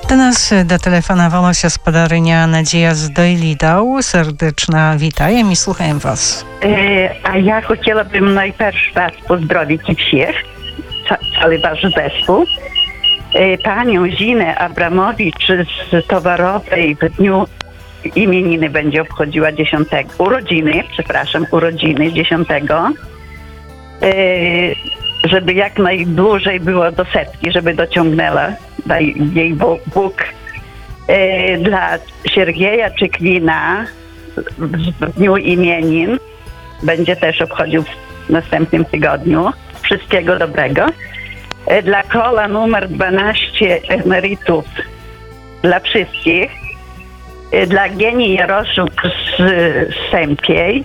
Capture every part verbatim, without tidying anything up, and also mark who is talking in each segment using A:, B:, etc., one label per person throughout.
A: Do nas дотелефонувала спадарыня Надія з Дойлідаў. Сerdeczna witaj i słucham was.
B: E, a ja chciałabym najpierw was pozdrowić i всех, ca- cały wasz zespół. E, panią Zinę Abramowicz z Towarowej w dniu imieniny będzie obchodziła dziesiątego, urodziny, przepraszam, urodziny dziesiątego. E, żeby jak najdłużej było do setki, żeby dociągnęła, daj jej Bóg. Bóg. E, dla Siergieja Czykwina w dniu imienin będzie też obchodził w następnym tygodniu. Wszystkiego dobrego. E, dla kola numer dwanaście emerytów, dla wszystkich. E, dla Gieni Jaroszuk z, z Sępiej.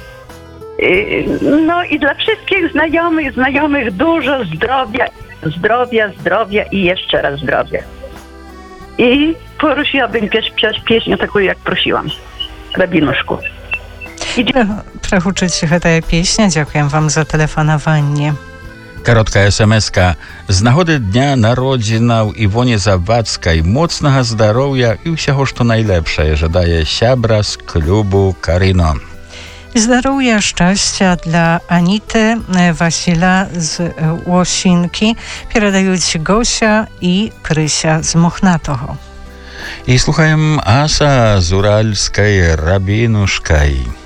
B: No i dla wszystkich znajomych, znajomych dużo zdrowia, zdrowia, zdrowia i jeszcze raz zdrowia. I prosiłabym śpiewać pieśnię taką, jak prosiłam. Rabinuszku.
A: Prehuczyć ta pieśnia. Dziękuję wam za telefonowanie.
C: Krótka es em eska. Z nagody Dnia Narodzinał Iwonie Zawadzkiej mocnego zdrowia i всего, co najlepsze, że daje siabra z klubu Karino.
A: Zdrowia, szczęścia dla Anity, Wasila z Łosinki, передають Gosia i Krysia z Mochnatoho.
C: I słuchają Asa z Uralskiej Rabinuszkej.